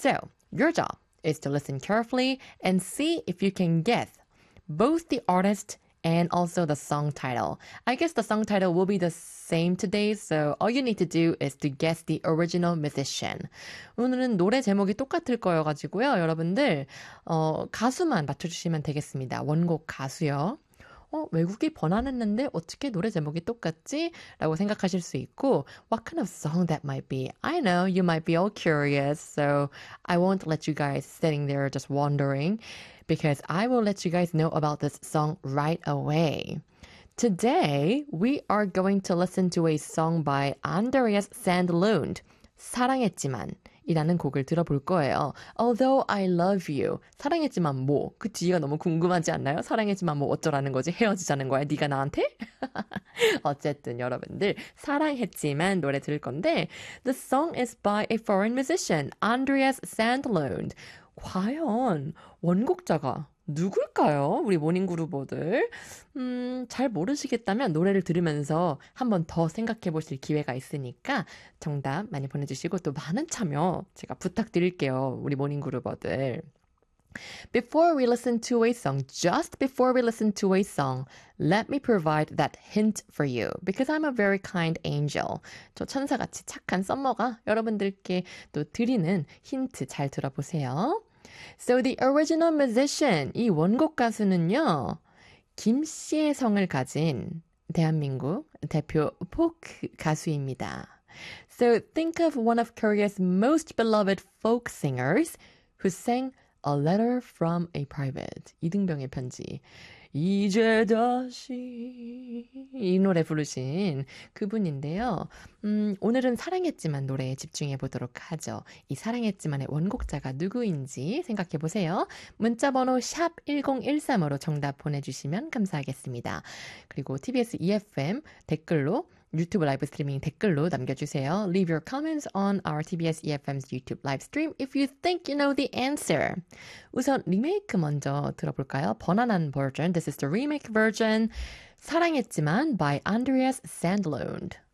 So, your job is to listen carefully and see if you can guess both the artist and also the song title. I guess the song title will be the same today, so all you need to do is to guess the original musician. 오늘은 노래 제목이 똑같을 거여가지고요. 여러분들 가수만 맞춰주시면 되겠습니다. 원곡 가수요. 외국이 번안했는데 어떻게 노래 제목이 똑같지? 라고 생각하실 수 있고 What kind of song that might be? I know you might be all curious, so I won't let you guys sitting there just wondering because I will let you guys know about this song right away. Today, we are going to listen to a song by Andreas Sandlund, 사랑했지만 이라는 곡을 들어볼 거예요. Although I love you. 사랑했지만 뭐? 그 뒤가 너무 궁금하지 않나요? 사랑했지만 뭐 어쩌라는 거지? 헤어지자는 거야? 네가 나한테? 어쨌든 여러분들 사랑했지만 노래 들을 건데 The song is by a foreign musician, Andreas Sandlund. 과연 원곡자가 누굴까요? 우리 모닝그루버들. 잘 모르시겠다면 노래를 들으면서 한 번 더 생각해 보실 기회가 있으니까 정답 많이 보내주시고 또 많은 참여 제가 부탁드릴게요. 우리 모닝그루버들. Before we listen to a song, just before we listen to a song, let me provide that hint for you because I'm a very kind angel. 저 천사같이 착한 썸머가 여러분들께 또 드리는 힌트 잘 들어보세요. So the original musician, 이 원곡 가수는요, 김 씨의 성을 가진 대한민국 대표 포크 가수입니다. So think of one of Korea's most beloved folk singers who sang A Letter from a Private. 이등병의 편지. 이제 다시 이 노래 부르신 그분인데요. 오늘은 사랑했지만 노래에 집중해 보도록 하죠. 이 사랑했지만의 원곡자가 누구인지 생각해 보세요. 문자번호 샵 1013으로 정답 보내주시면 감사하겠습니다. 그리고 TBS EFM 댓글로 유튜브 라이브 스트리밍 댓글로 남겨주세요. Leave your comments on our TBS EFM's YouTube live stream if you think you know the answer. 우선 리메이크 먼저 들어볼까요? 번안한 버전. This is the remake version. 사랑했지만 by Andreas Sandlund.